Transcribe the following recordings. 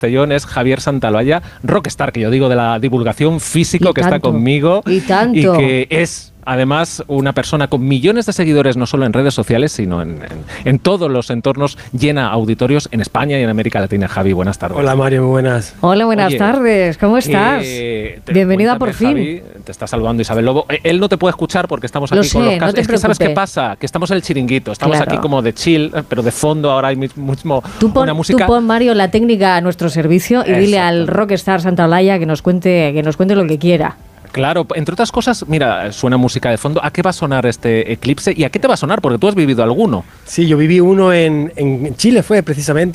Castellón es Javier Santaolalla, rockstar, que yo digo, de la divulgación físico, que está conmigo y que es además una persona con millones de seguidores, no solo en redes sociales, sino en todos los entornos, llena auditorios en España y en América Latina. Javi, buenas tardes. Hola Mario, muy buenas. Hola, buenas tardes, ¿cómo estás? Bienvenida por fin. Javi, te está saludando Isabel Lobo. Él no te puede escuchar porque estamos aquí con los cascos. No, es que ¿sabes qué pasa? Que estamos en el chiringuito, estamos aquí como de chill, pero de fondo ahora hay mismo una música. Tú pon, Mario, la técnica a nuestro servicio y dile al rockstar Santaolalla que nos cuente lo que quiera. Claro, entre otras cosas, mira, suena música de fondo. ¿A qué va a sonar este eclipse y a qué te va a sonar? Porque tú has vivido alguno. Sí, yo viví uno en Chile, fue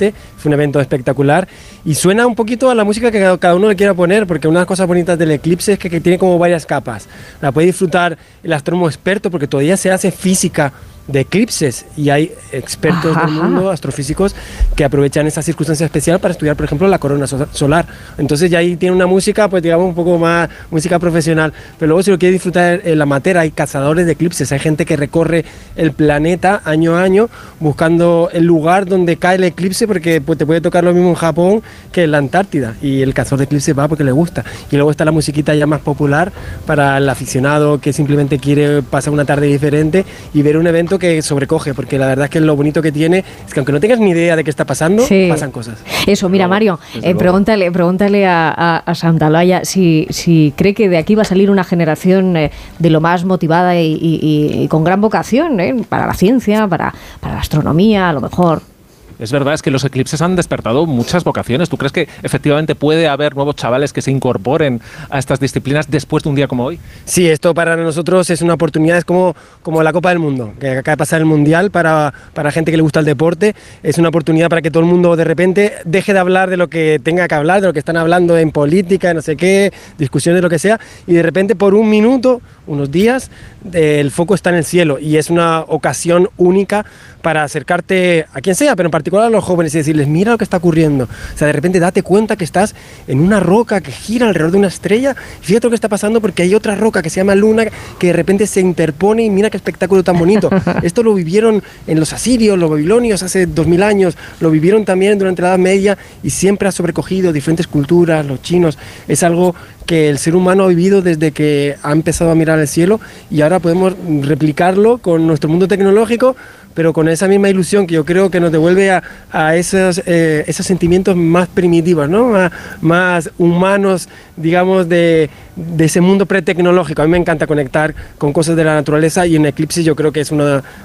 un evento espectacular y suena un poquito a la música que cada uno le quiera poner, porque una de las cosas bonitas del eclipse es que tiene como varias capas. La puede disfrutar el astrónomo experto porque todavía se hace física de eclipses y hay expertos del mundo, astrofísicos, que aprovechan esa circunstancia especial para estudiar, por ejemplo, la corona solar. Entonces ya ahí tiene una música, pues digamos, un poco más música profesional. Pero luego si lo quiere disfrutar el amateur, hay cazadores de eclipses, hay gente que recorre el planeta año a año buscando el lugar donde cae el eclipse, porque pues, te puede tocar lo mismo en Japón que en la Antártida, y el cazador de eclipses va porque le gusta. Y luego está la musiquita ya más popular para el aficionado que simplemente quiere pasar una tarde diferente y ver un evento que sobrecoge, porque la verdad es que lo bonito que tiene es que aunque no tengas ni idea de qué está pasando, pasan cosas. Eso, mira, Mario, pregúntale a Santaolalla si cree que de aquí va a salir una generación de lo más motivada y con gran vocación para la ciencia, para la astronomía, a lo mejor. Es verdad, es que los eclipses han despertado muchas vocaciones. ¿Tú crees que efectivamente puede haber nuevos chavales que se incorporen a estas disciplinas después de un día como hoy? Sí, esto para nosotros es una oportunidad, es como la Copa del Mundo, que acaba de pasar el Mundial para gente que le gusta el deporte. Es una oportunidad para que todo el mundo de repente deje de hablar de lo que tenga que hablar, de lo que están hablando en política, no sé qué, discusiones, lo que sea, y de repente por un minuto, unos días, el foco está en el cielo y es una ocasión única para acercarte a quien sea, pero en particular a los jóvenes y decirles, mira lo que está ocurriendo. O sea, de repente date cuenta que estás en una roca que gira alrededor de una estrella, fíjate lo que está pasando porque hay otra roca que se llama Luna que de repente se interpone y mira qué espectáculo tan bonito. Esto lo vivieron en los asirios, los babilonios hace 2000 años, lo vivieron también durante la Edad Media y siempre ha sobrecogido diferentes culturas, los chinos. Es algo que el ser humano ha vivido desde que ha empezado a mirar el cielo y ahora podemos replicarlo con nuestro mundo tecnológico, pero con esa misma ilusión que yo creo que nos devuelve a esos sentimientos más primitivos, ¿no? Más humanos, digamos, de ese mundo pretecnológico. A mí me encanta conectar con cosas de la naturaleza y un eclipse yo creo que es uno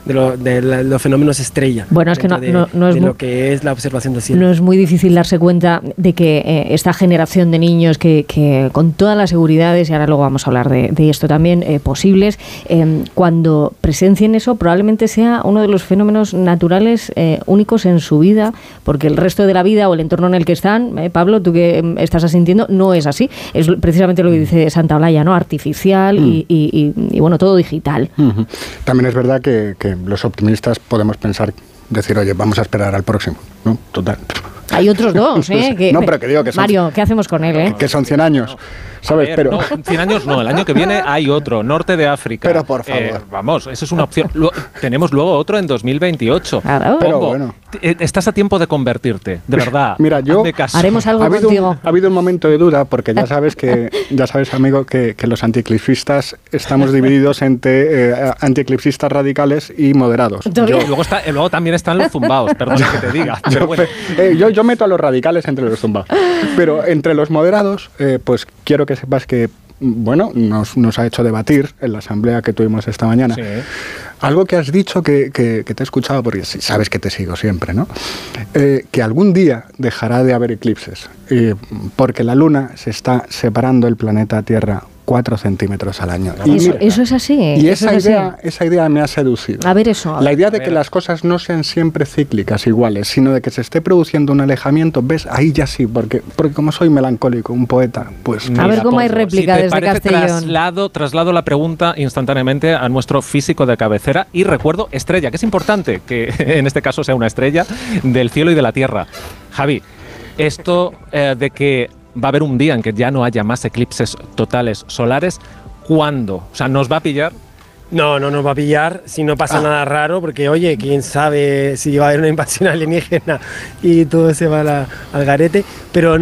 de los fenómenos estrella. Bueno, es que no es lo que es la observación del cielo. No es muy difícil darse cuenta de que esta generación de niños que con todas las seguridades, y ahora luego vamos a hablar de esto también, posibles, cuando presencien eso probablemente sea uno de los fenómenos naturales únicos en su vida, porque el resto de la vida o el entorno en el que están, Pablo, tú que estás asintiendo, no es así. Es precisamente lo que dice Santaolalla, ¿no? Artificial y bueno, todo digital. También es verdad que los optimistas podemos decir, oye, vamos a esperar al próximo, ¿no? Total. Hay otros dos, no, pero que digo que son... Mario, ¿qué hacemos con él, Que son 100 años. ¿Sabes? Ver, no, 100 años no, el año que viene hay otro, norte de África. Pero por favor. Vamos, esa es una opción. Tenemos luego otro en 202028. Claro. Pero bueno. Estás a tiempo de convertirte, de verdad. Mira, yo haremos algo contigo. Ha habido un momento de duda, porque ya sabes, amigo, que los antieclipsistas estamos divididos entre antieclipsistas radicales y moderados. Luego también están los zumbaos, perdona que te diga. Pero bueno. Yo meto a los radicales entre los zumbaos. Pero entre los moderados, pues quiero que sepas que, bueno, nos ha hecho debatir en la asamblea que tuvimos esta mañana. Sí. Algo que has dicho que te he escuchado, porque sabes que te sigo siempre, ¿no? Que algún día dejará de haber eclipses, porque la Luna se está separando del planeta Tierra 4 centímetros al año. Eso es así. Y esa idea me ha seducido. A ver eso. La idea de que las cosas no sean siempre cíclicas, iguales, sino de que se esté produciendo un alejamiento, ¿ves? Ahí ya sí, porque como soy melancólico, un poeta, pues... A ver cómo hay réplica desde Castellón. Traslado la pregunta instantáneamente a nuestro físico de cabecera y recuerdo estrella, que es importante que en este caso sea una estrella del cielo y de la tierra. Javi, esto de que va a haber un día en que ya no haya más eclipses totales solares, ¿cuándo? O sea, ¿nos va a pillar? No, no nos va a pillar si no pasa nada raro, porque oye, quién sabe si va a haber una invasión alienígena y todo se va al garete, pero